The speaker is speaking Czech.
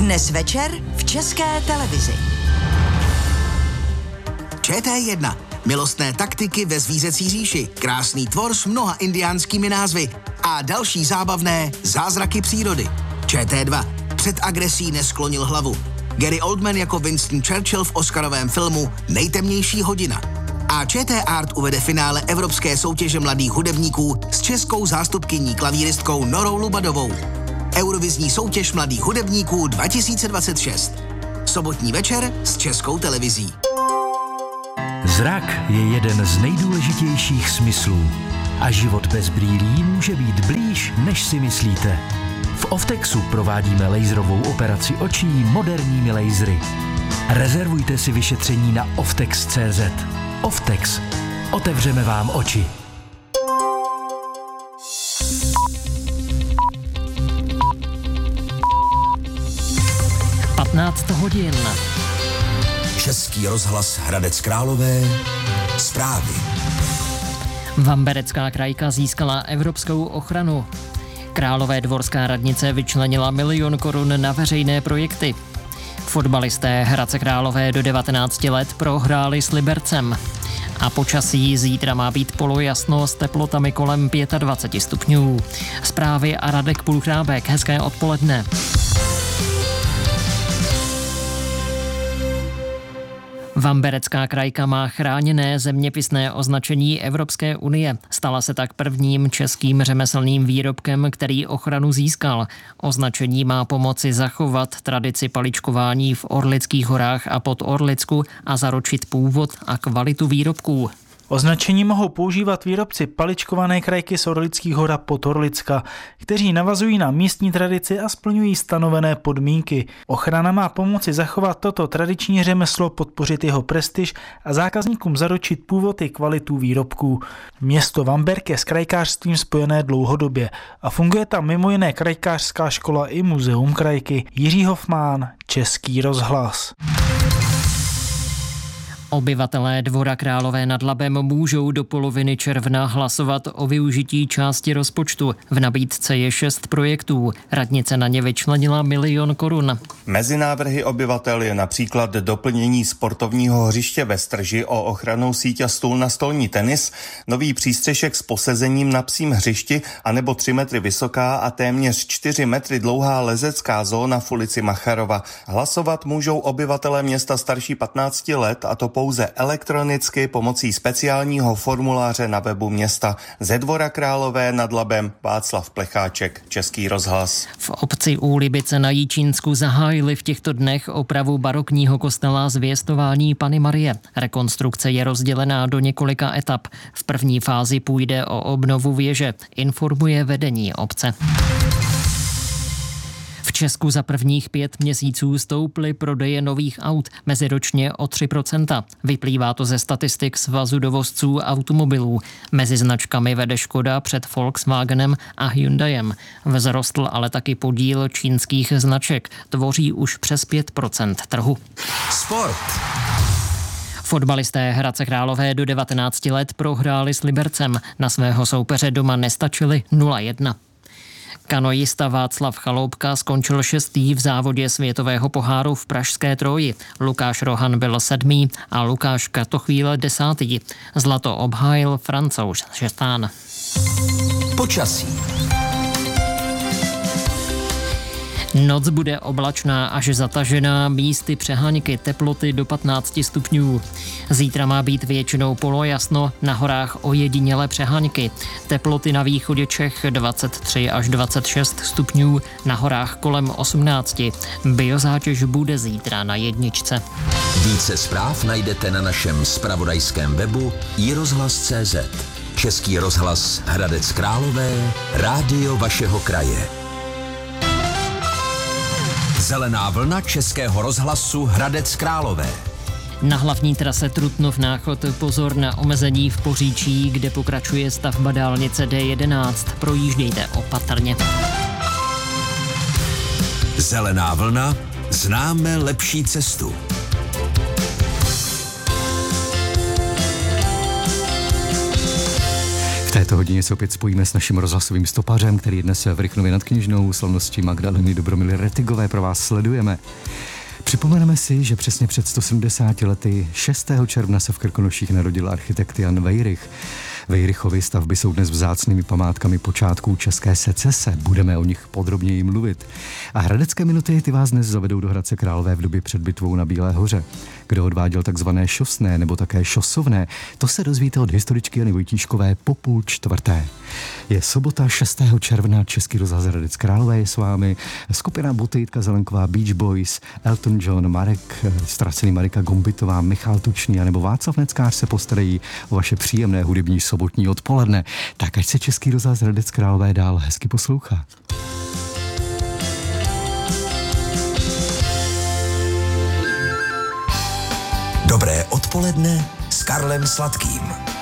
Dnes večer v České televizi. ČT1. Milostné taktiky ve Zvířecí říši. Krásný tvor s mnoha indiánskými názvy. A další zábavné zázraky přírody. ČT2. Před agresí nesklonil hlavu. Gary Oldman jako Winston Churchill v oscarovém filmu Nejtemnější hodina. A ČT Art uvede finále Evropské soutěže mladých hudebníků s českou zástupkyní klavíristkou Norou Lubadovou. Eurovizní soutěž mladých hudebníků 2026. Sobotní večer s Českou televizí. Zrak je jeden z nejdůležitějších smyslů a život bez brýlí může být blíž, než si myslíte. V Oftexu provádíme laserovou operaci očí moderními lasery. Rezervujte si vyšetření na oftex.cz. Oftex. Otevřeme vám oči. hodin. Český rozhlas Hradec Králové. Zprávy. Vamberecká krajka získala evropskou ochranu. Královédvorská radnice vyčlenila 1 000 000 korun na veřejné projekty. Fotbalisté Hradce Králové do 19 let prohráli s Libercem. A počasí zítra má být polojasno s teplotami kolem 25 stupňů. Zprávy a Radek Pulchrábek. Hezké odpoledne. Vamberecká krajka má chráněné zeměpisné označení Evropské unie. Stala se tak prvním českým řemeslným výrobkem, který ochranu získal. Označení má pomoci zachovat tradici paličkování v Orlických horách a Podorlicku a zaručit původ a kvalitu výrobků. Označení mohou používat výrobci paličkované krajky z Orlických hor a Podorlicka, kteří navazují na místní tradici a splňují stanovené podmínky. Ochrana má pomoci zachovat toto tradiční řemeslo, podpořit jeho prestiž a zákazníkům zaručit původ i kvalitu výrobků. Město Vamberk je s krajkářstvím spojené dlouhodobě a funguje tam mimo jiné krajkářská škola i muzeum krajky. Jiří Hofmán, Český rozhlas. Obyvatelé Dvora Králové nad Labem můžou do poloviny června hlasovat o využití části rozpočtu. V nabídce je 6 projektů. Radnice na ně vyčlenila 1 000 000 korun. Mezi návrhy obyvatel je například doplnění sportovního hřiště ve Strži o ochrannou síť a stůl na stolní tenis, nový přístřešek s posezením na psím hřišti anebo 3 metry vysoká a téměř 4 metry dlouhá lezecká zóna v ulici Macharova. Hlasovat můžou obyvatelé města starší 15 let, a to pouze elektronicky pomocí speciálního formuláře na webu města. Ze Dvora Králové nad Labem Václav Plecháček, Český rozhlas. V obci Úlibice na Jičínsku zahájili v těchto dnech opravu barokního kostela Zvěstování Panny Marie. Rekonstrukce je rozdělená do několika etap. V první fázi půjde o obnovu věže, informuje vedení obce. V Česku za prvních 5 měsíců stouply prodeje nových aut meziročně o 3%. Vyplývá to ze statistik Svazu dovozců automobilů. Mezi značkami vede Škoda před Volkswagenem a Hyundaiem. Vzrostl ale taky podíl čínských značek. Tvoří už přes 5% trhu. Sport. Fotbalisté Hradce Králové do 19 let prohráli s Libercem. Na svého soupeře doma nestačili 0-1. Kanoista Václav Chaloupka skončil 6. v závodě světového poháru v pražské Troji. Lukáš Rohan byl 7. a Lukáš Kratochvíl 10. Zlato obhájil Francouz Šestán. Počasí. Noc bude oblačná až zatažená, místy přeháňky, teploty do 15 stupňů. Zítra má být většinou polojasno, na horách ojedinělé přeháňky. Teploty na východě Čech 23 až 26 stupňů, na horách kolem 18. Biozátěž bude zítra na 1. Více zpráv najdete na našem zpravodajském webu iRozhlas.cz. Český rozhlas Hradec Králové, rádio vašeho kraje. Zelená vlna Českého rozhlasu Hradec Králové. Na hlavní trase Trutnov-Náchod pozor na omezení v Poříčí, kde pokračuje stavba dálnice D11. Projíždějte opatrně. Zelená vlna, známe lepší cestu. této hodině se opět spojíme s naším rozhlasovým stopařem, který je dnes v Rychnově nad Kněžnou, slavnosti Magdaleny Dobromily Retigové pro vás sledujeme. Připomeneme si, že přesně před 170 lety 6. června se v Krkonoších narodil architekt Jan Vejrych. Vejrychovy stavby jsou dnes vzácnými památkami počátků české secese. Budeme o nich podrobněji mluvit. A hradecké minuty ty vás dnes zavedou do Hradce Králové v době před bitvou na Bílé hoře. Kdo odváděl takzvané šosné nebo také šosovné, to se dozvíte od historičky Jany Vojtíškové po 3:30. Je sobota 6. června, Český rozhlas Hradec Králové je s vámi. Skupina Boty, Jitka Zelenková, Beach Boys, Elton John, Marek, ztracený Marika Gombitová, Michal Tučný a nebo Václav Neckář se postarají o vaše příjemné hudební sobotní odpoledne. Tak ať se Český rozhlas Hradec Králové dál hezky poslouchá. Dobré odpoledne s Karlem Sladkým.